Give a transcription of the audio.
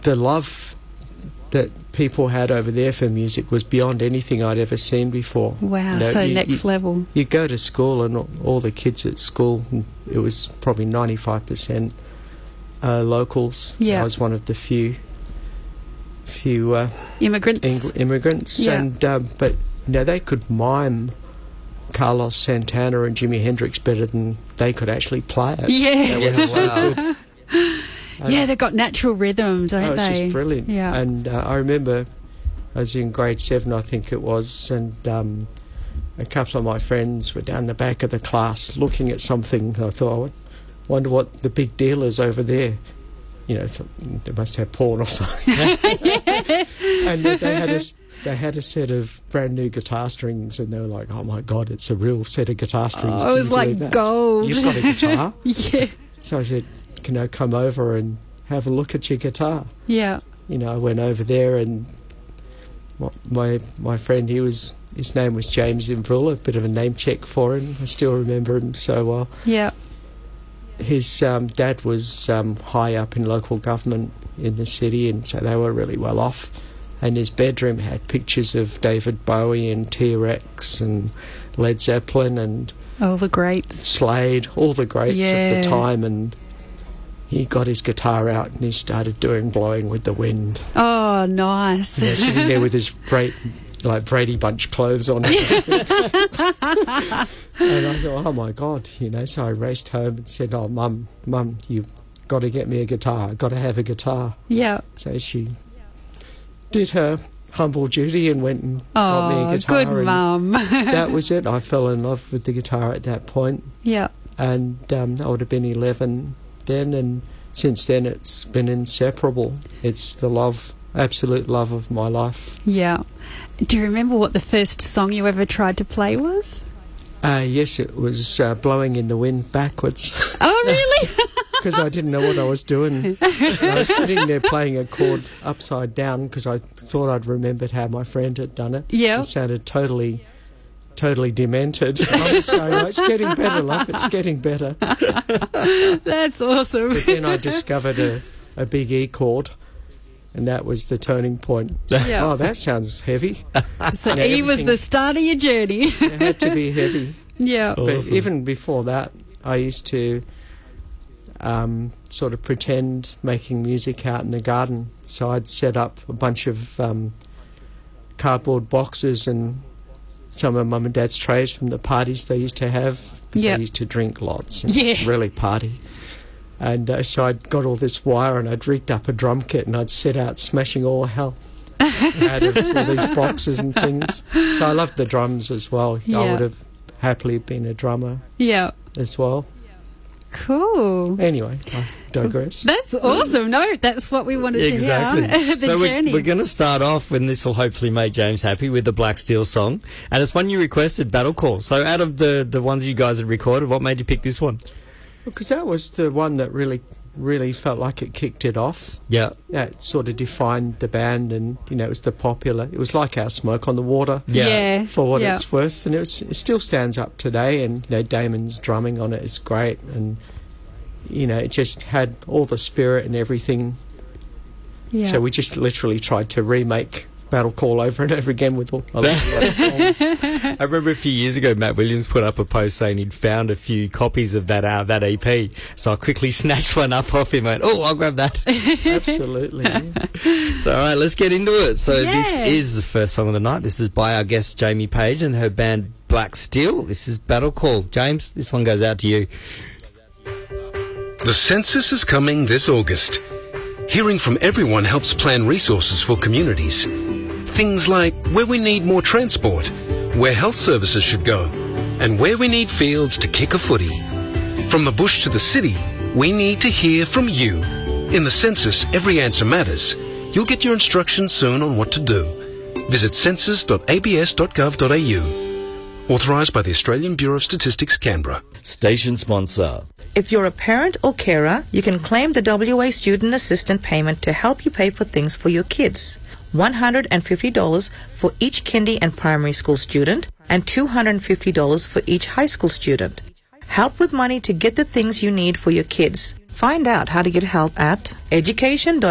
the love that people had over there for music was beyond anything I'd ever seen before. Wow, so next level. You go to school and all the kids at school, it was probably 95% locals. Yeah. I was one of the few immigrants. Immigrants, Yeah. and but they could mime Carlos Santana and Jimi Hendrix better than they could actually play it. Yeah. They were so good. Yeah, they've got natural rhythm, don't they? It's just brilliant. Yeah. And I remember I was in grade 7, I think it was, and a couple of my friends were down the back of the class looking at something. I thought, I wonder what the big deal is over there. They must have porn or something. And they had a set of brand new guitar strings, and they were like, "Oh my God, it's a real set of guitar strings." Oh, it was like gold. You've got a guitar? Yeah. So I said, "Can I come over and have a look at your guitar?" Yeah. I went over there, and my friend, his name was James Imbrula, a bit of a name check for him. I still remember him so well. Yeah. His dad was high up in local government in the city, and so they were really well off. And his bedroom had pictures of David Bowie and T-Rex and Led Zeppelin and all the greats, Slade, all the greats Yeah. of the time. And he got his guitar out and he started doing Blowing with the Wind. Oh, nice. Sitting there with his Brady Bunch clothes on. And I thought, oh my God, so I raced home and said, "Oh, Mum, you've got to get me a guitar. I've got to have a guitar." Yeah. So she did her humble duty and went and got me a guitar. Good mum. That was it. I fell in love with the guitar at that point. Yeah. And I would have been 11 then, and since then it's been inseparable. It's the absolute love of my life. Yeah. Do you remember what the first song you ever tried to play was? Yes, it was Blowing in the Wind backwards. Oh, really? Because I didn't know what I was doing. I was sitting there playing a chord upside down because I thought I'd remembered how my friend had done it. Yeah. It sounded totally demented. I was going, "Oh, it's getting better, love, it's getting better." That's awesome. But then I discovered a big E chord, and that was the turning point. Yeah. Oh, that sounds heavy. So E was the start of your journey. It had to be heavy. Yeah. But Awesome. even before that, I used to sort of pretend making music out in the garden. So I'd set up a bunch of cardboard boxes and some of Mum and Dad's trays from the parties they used to have. 'Cause Yep. They used to drink lots and Yeah. really party. And so I'd got all this wire and I'd rigged up a drum kit and I'd set out smashing all hell out of all these boxes and things. So I loved the drums as well. Yeah. I would have happily been a drummer Yeah. as well. Cool. Anyway, I digress. That's awesome. No, that's what we wanted Exactly. to hear. The So journey. we're going to start off, and this will hopefully make James happy, with the Black Steel song. And it's one you requested, Battle Call. So out of the ones you guys had recorded, what made you pick this one? Because that was the one that really felt like it kicked it off. Yeah. That sort of defined the band, and it was it was like our Smoke on the Water. Yeah. For what Yeah. it's worth, and it still stands up today. And Damon's drumming on it is great, and it just had all the spirit and everything. Yeah. So we just literally tried to remake Battle Call over and over again with all of those songs. I remember a few years ago, Matt Williams put up a post saying he'd found a few copies of that EP. So I quickly snatched one up off him and went, "Oh, I'll grab that." Absolutely. Yeah. So, all right, let's get into it. So Yeah. this is the first song of the night. This is by our guest, Jamie Page, and her band Black Steel. This is Battle Call. James, this one goes out to you. The census is coming this August. Hearing from everyone helps plan resources for communities. Things like where we need more transport, where health services should go, and where we need fields to kick a footy. From the bush to the city, we need to hear from you. In the census, every answer matters. You'll get your instructions soon on what to do. Visit census.abs.gov.au. Authorised by the Australian Bureau of Statistics, Canberra. Station sponsor. If you're a parent or carer, you can claim the WA Student Assistant payment to help you pay for things for your kids. $150 for each kindy and primary school student and $250 for each high school student. Help with money to get the things you need for your kids. Find out how to get help at education.abs.gov.au.